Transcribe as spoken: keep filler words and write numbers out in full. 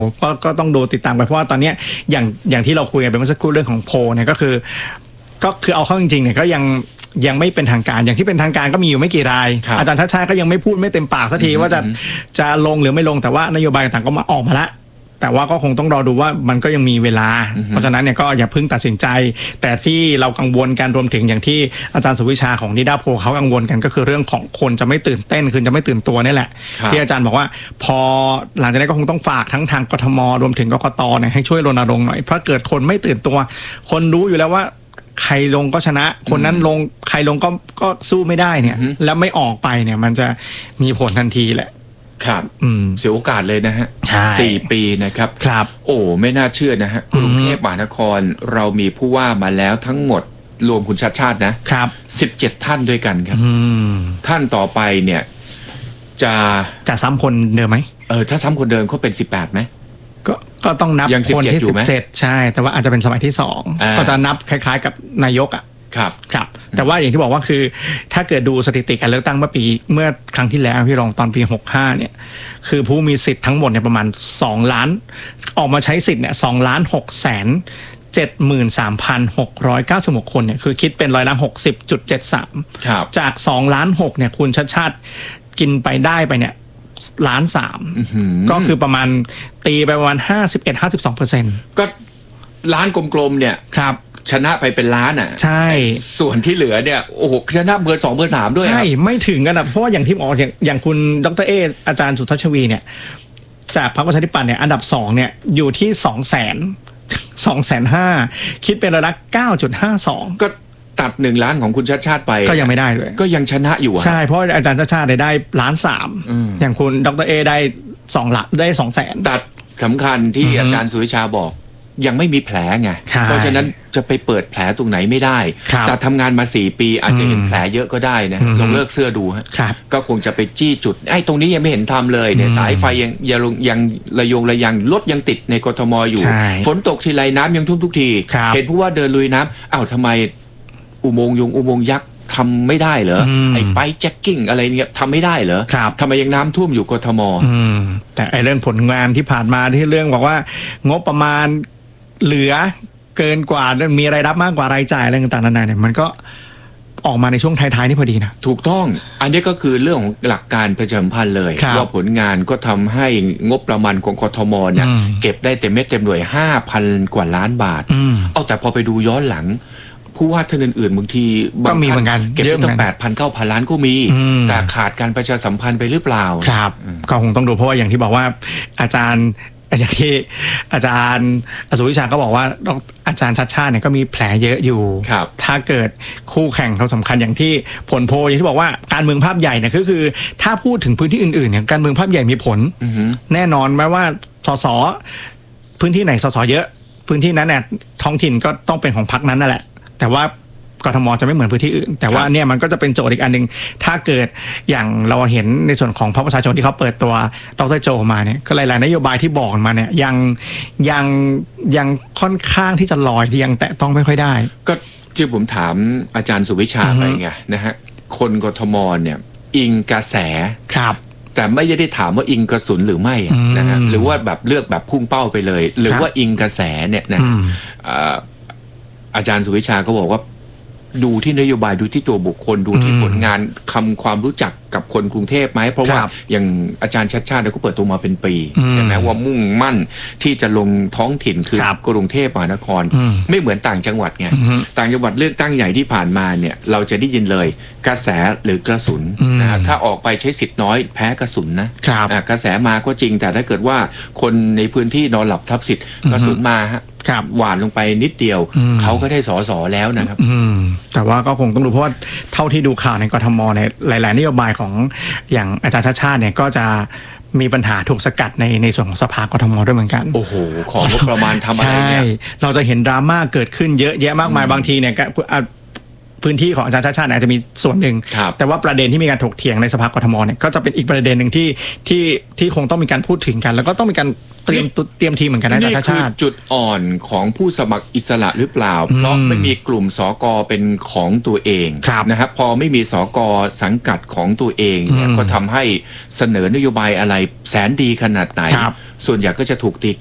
ก็ก็ต้องดูติดตามไปเพราะว่าตอนนี้อย่างอย่างที่เราคุยกันไปเมื่อสักครู่เรื่องของโพลเนี่ยก็คือก็คือเอาเข้าจริงๆเนี่ยก็ยังยังไม่เป็นทางการอย่างที่เป็นทางการก็มีอยู่ไม่กี่รายอาจารย์ชาติชาติก็ยังไม่พูดไม่เต็มปากสักทีว่าจะจะลงหรือไม่ลงแต่ว่านโยบายต่างๆก็มาออกมาแล้วแต่ว่าก็คงต้องรอดูว่ามันก็ยังมีเวลาเพราะฉะนั้นเนี่ยก็อย่าเพิ่งตัดสินใจแต่ที่เรากังวลกันรวมถึงอย่างที่อาจารย์สุวิชาของนิดาโพเขากังวลกันก็คือเรื่องของคนจะไม่ตื่นเต้นคือจะไม่ตื่นตัวนี่แหละที่อาจารย์บอกว่าพอหลังจากนี้ก็คงต้องฝากทั้งทางกทมรวมถึงกกตเนี่ยให้ช่วยรณรงค์หน่อยเพราะเกิดคนไม่ตื่นตัวคนรู้อยู่แล้วว่าใครลงก็ชนะคนนั้นลงใครลงก็ก็สู้ไม่ได้เนี่ยแล้วไม่ออกไปเนี่ยมันจะมีผลทันทีแหละครับเสียโอกาสเลยนะฮะสี่ปีนะครับครับโอ้ไม่น่าเชื่อนะฮะกรุงเทพมหานครเรามีผู้ว่ามาแล้วทั้งหมดรวมคุณชาติชาตินะครับสิบเจ็ดท่านด้วยกันครับท่านต่อไปเนี่ยจะจะซ้ำคนเดิมไหมเออถ้าซ้ำคนเดิมเขาเป็นสิบแปดไหมก็ก็ต้องนับคนที่สิบเจ็ดใช่แต่ว่าอาจจะเป็นสมัยที่สองก็จะนับคล้ายๆกับนายกอ่ะครับครับแต่ว่าอย่างที่บอกว่าคือถ้าเกิดดูสถิติการเลือกตั้งเมื่อปีเมื่อครั้งที่แล้วพี่รองตอนปีหกสิบห้าเนี่ยคือผู้มีสิทธิ์ทั้งหมดเนี่ยประมาณสองล้านออกมาใช้สิทธิ์เนี่ยสองล้านหกแสนเจ็ดหมื่นสามพันหกร้อยเก้าสิบหกคนเนี่ยคือคิดเป็นร้อยละหกสิบจุดเจ็ดสามจากสองล้านหกเนี่ยคุณชัดชาติกินไปได้ไปเนี่ยล้านสามก็คือประมาณตีไปประมาณห้าสิบเอ็ดห้าสิบสองเปอร์เซ็นต์ก็ล้านกลมๆเนี่ยครับชนะไปเป็นล้านอ่ะใช่ส่วนที่เหลือเนี่ยโอ้โหชนะเบอร์สองเบอร์สามด้วยใช่ไม่ถึงกันนะเพราะว่าอย่างที่บอกอย่างอย่างคุณดร.เออาจารย์สุทัชวีเนี่ยจากพรรคประชาธิปัตย์เนี่ยอันดับสองเนี่ยอยู่ที่สองแสนสองแสนห้าคิดเป็นร้อยละเก้าจุดห้าสองก็ตัดหนึ่งล้านของคุณชาติชาติไปก็ยังไม่ได้เลยก็ยังชนะอยู่ใช่เพราะอาจารย์ชาติชาติได้ล้านสามอย่างคุณดร.เอได้สองหลักได้สองแสนตัดสำคัญที่อาจารย์สุวิชาบอกยังไม่มีแผลไงเพราะฉะนั้นจะไปเปิดแผลตรงไหนไม่ได้แต่ทำงานมาสี่ปีอาจจะเห็นแผลเยอะก็ได้นะลองเลิกเสื้อดูฮะก็คงจะไปจี้จุดไอ้ตรงนี้ยังไม่เห็นทำเลยเนี่ยสายไฟยังยังยังระยงระยังรถยังติดในกทมอยู่ฝนตกทีไรน้ำยังท่วมทุกทีเห็นผู้ว่าเดินลุยน้ำอ้าวทำไมอุโมงค์ยงอุโมงค์ยักษ์ทำไม่ได้เหรอไอ้ไปแจ็คกิ้งอะไรเนี่ยทำไม่ได้เหรอทำไมยังน้ำท่วมอยู่กทมแต่ไอ้เรื่องผลงานที่ผ่านมาที่เรื่องบอกว่างบประมาณเหลือเกินกว่ามีรายรับมากกว่ารายจ่ายอะไรต่างๆนานาเนี่ยมันก็ออกมาในช่วงท้ายๆนี่พอดีนะถูกต้องอันนี้ก็คือเรื่องของหลักการประชาสัมพันธ์เลยว่าผลงานก็ทำให้งบประมาณของกทมเนี่ยเก็บได้เต็มเม็ดเต็มหน่วย ห้าพัน กว่าล้านบาทเอาแต่พอไปดูย้อนหลังผู้ว่าท่านอื่นๆบางทีก็มีเหมือนกันเก็บได้ตั้ง แปดพัน เก้าพัน ล้านก็มีแต่ขาดการประชาสัมพันธ์ไปหรือเปล่าครับก็คงต้องดูเพราะว่าอย่างที่บอกว่าอาจารย์อย่างที่อาจารย์อสุวิชาก็บอกว่าอาจารย์ชัดชาติเนี่ยก็มีแผลเยอะอยู่ถ้าเกิดคู่แข่งเขาสำคัญอย่างที่ผลโพลอย่างที่บอกว่าการเมืองภาพใหญ่เนี่ยก็คือถ้าพูดถึงพื้นที่อื่นๆเนี่ยการเมืองภาพใหญ่มีผลแน่นอนไหมว่าสสพื้นที่ไหนสสเยอะพื้นที่นั้นเนี่ยท้องถิ่นก็ต้องเป็นของพรรคนั้นนั่นแหละแต่ว่ากทมจะไม่เหมือนพื้นที่อื่นแต่ว่าเนี่ยมันก็จะเป็นโจทย์อีกอันนึงถ้าเกิดอย่างเราเห็นในส่วนของพรรคประชาชนที่เขาเปิดตัวดร.โจมาเนี่ยก็หลายๆนโยบายที่บอกมาเนี่ยยังยังยังค่อนข้างที่จะลอยยังแตะต้องไม่ค่อยได้ก็ที่ผมถามอาจารย์สุวิชาไปไงนะฮะคนกทมเนี่ยอิงกระแสครับแต่ไม่ได้ถามว่าอิงกระสุนหรือไม่นะฮะหรือว่าแบบเลือกแบบพุ่งเป้าไปเลยหรือว่าอิงกระแสเนี่ยนะอาจารย์สุวิชาก็บอกว่าดูที่นโยบายดูที่ตัวบุคคลดูที่ผลงานคำความรู้จักกับคนกรุงเทพไหมเพราะว่าอย่างอาจารย์ชัดชาติเขาเปิดตัวมาเป็นปีใช่ไหมว่ามุ่งมั่นที่จะลงท้องถิ่นคือกรุงเทพมหานครไม่เหมือนต่างจังหวัดไงต่างจังหวัดเลือกตั้งใหญ่ที่ผ่านมาเนี่ยเราจะได้ยินเลยกระแสหรือกระสุนนะถ้าออกไปใช้สิทธิ์น้อยแพ้กระสุนนะกระแสมาก็จริงแต่ถ้าเกิดว่าคนในพื้นที่นอนหลับทับสิทธิ์กระสุนมาฮะหวานลงไปนิดเดียวเขาก็ได้สอสอแล้วนะครับแต่ว่าก็คงต้องดูเพราะว่าเท่าที่ดูข่าวในกทมในหลายๆนโยบายของอย่างอาจารย์ชาติชาติเนี่ยก็จะมีปัญหาถูกสกัดในในส่วนของสภากทมด้วยเหมือนกันโอ้โหของงบประมาณทำอะไรเนี่ยเราจะเห็นดราม่าเกิดขึ้นเยอะแยะมากมายบางทีเนี่ยพื้นที่ของอาจารย์ชาติชาติอาจจะมีส่วนหนึ่งแต่ว่าประเด็นที่มีการถกเถียงในสภากทมเนี่ยก็จะเป็นอีกประเด็นหนึ่งที่ที่ที่คงต้องมีการพูดถึงกันแล้วก็ต้องมีการเตรียมเตรียมทีมเหมือนกันนะอาจารย์ชาติชาติจุดอ่อนของผู้สมัครอิสระหรือเปล่าเพราะไม่มีกลุ่มสกเป็นของตัวเองนะครับพอไม่มีสกสังกัดของตัวเองเนี่ยก็ทำให้เสนอนโยบายอะไรแสนดีขนาดไหนส่วนใหญ่ก็จะถูกตี